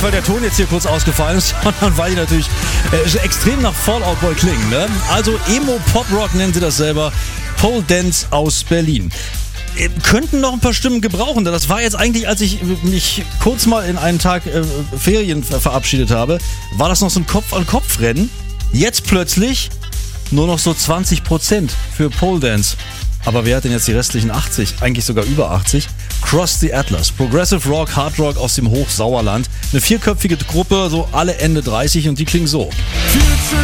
weil der Ton jetzt hier kurz ausgefallen ist, sondern weil die natürlich extrem nach Fallout Boy klingen. Ne? Also Emo-Pop-Rock nennen sie das selber. Pole Dance aus Berlin. Könnten noch ein paar Stimmen gebrauchen. Das war jetzt eigentlich, als ich mich kurz mal in einen Tag Ferien verabschiedet habe, war das noch so ein Kopf-an-Kopf-Rennen. Jetzt plötzlich nur noch so 20% für Pole Dance. Aber wer hat denn jetzt die restlichen 80? Eigentlich sogar über 80. Cross the Atlas. Progressive Rock, Hard Rock aus dem Hochsauerland. Eine 4-köpfige Gruppe, so alle Ende 30 und die klingen so. Für